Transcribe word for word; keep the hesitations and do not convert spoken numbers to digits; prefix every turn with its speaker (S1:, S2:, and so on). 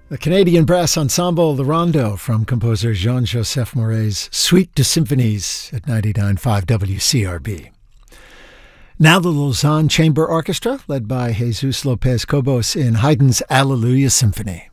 S1: The Canadian brass ensemble, the Rondo, from composer Jean-Joseph Maury's Suite de Symphonies at ninety-nine point five W C R B. Now the Lausanne Chamber Orchestra, led by Jesus Lopez Cobos in Haydn's Alleluia Symphony.